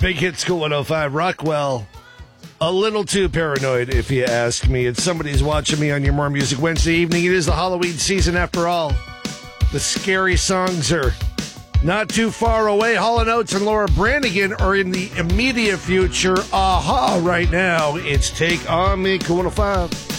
Big Hit School 105. Rockwell, a little too paranoid, if you ask me. It's Somebody's Watching Me on your More Music Wednesday evening. It is the Halloween season after all. The scary songs are not too far away. Hall & Oates and Laura Branigan are in the immediate future. Aha, right now. It's Take On Me, Cool 105.